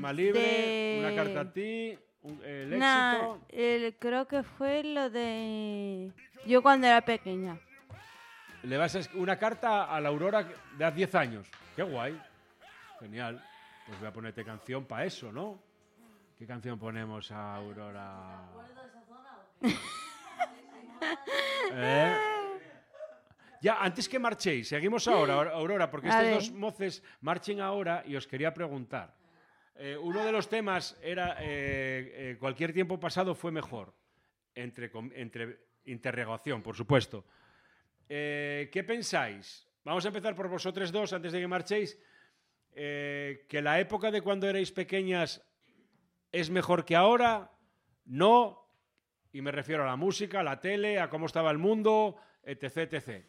Libre, una carta a ti, el éxito. Creo que fue lo de yo cuando era pequeña. Le vas a una carta a la Aurora de hace 10 años. Qué guay. Genial. Pues voy a ponerte canción para eso, ¿no? ¿Qué canción ponemos a Aurora? Ya, antes que marchéis, seguimos ahora, Aurora, porque estos dos moces marchen ahora y os quería preguntar. Uno de los temas era cualquier tiempo pasado fue mejor, entre interrogación, por supuesto. ¿Qué pensáis? Vamos a empezar por vosotros dos, antes de que marchéis. ¿Que la época de cuando erais pequeñas es mejor que ahora? No. Y me refiero a la música, a la tele, a cómo estaba el mundo, etc, etc.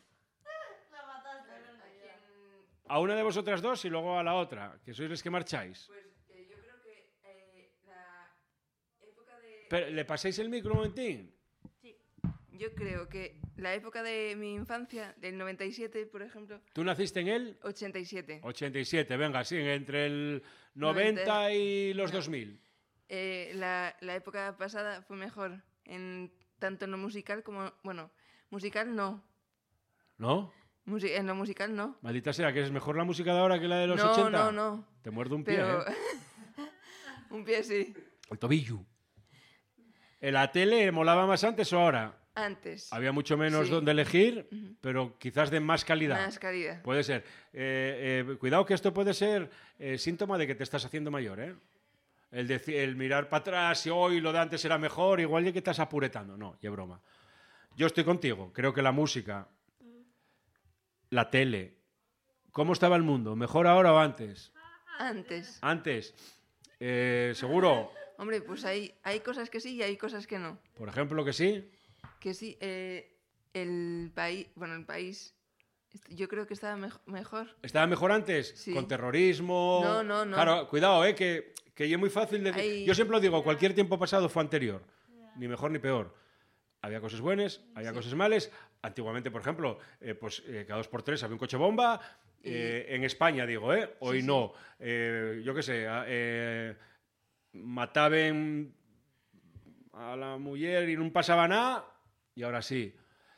A una de vosotras dos y luego a la otra, que sois los que marcháis. Pues yo creo que la época de... Pero, ¿le pasáis el micro un momentín? Sí. Yo creo que la época de mi infancia, del 97, por ejemplo... ¿Tú naciste en el? 87. 87, venga, sí, entre el 90 y los 2000. La época pasada fue mejor, tanto en lo musical como... Bueno, musical no. ¿No? En lo musical no. Maldita sea, que es mejor la música de ahora que la de los 80. No. Te muerdo un pie, Pero... un pie sí. El tobillo. ¿En la tele molaba más antes o ahora? Antes. Había mucho menos donde elegir, pero quizás de más calidad. Más calidad. Puede ser. Cuidado que esto puede ser síntoma de que te estás haciendo mayor, ¿eh? El mirar para atrás y hoy lo de antes era mejor, igual de que estás apuretando. No, ya broma. Yo estoy contigo. Creo que la música, la tele, ¿cómo estaba el mundo? ¿Mejor ahora o antes? Antes. Antes. ¿Seguro? Hombre, pues hay cosas que sí y hay cosas que no. Por ejemplo, que sí. Que sí, el país, yo creo que estaba mejor. ¿Estaba mejor antes? Sí. Con terrorismo. No. Claro, cuidado, que es muy fácil decir. Yo siempre lo digo, cualquier tiempo pasado fue anterior. Ni mejor ni peor. Había cosas buenas, había cosas malas. Antiguamente, por ejemplo, cada 2 por 3 había un coche bomba. En España, digo, hoy sí, no. Yo qué sé, mataban a la mujer y no pasaba nada. Y ahora sí.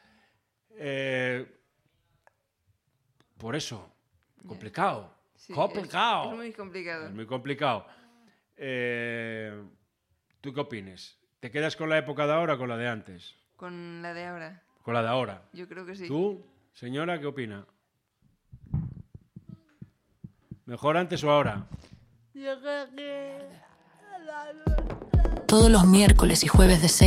Por eso. Complicado. Sí, complicado. Es muy complicado. Es muy complicado. ¿Tú qué opinas? ¿Te quedas con la época de ahora o con la de antes? Con la de ahora. Con la de ahora. Yo creo que sí. ¿Tú, señora, qué opina? ¿Mejor antes o ahora? Yo creo que... Todos los miércoles y jueves de 6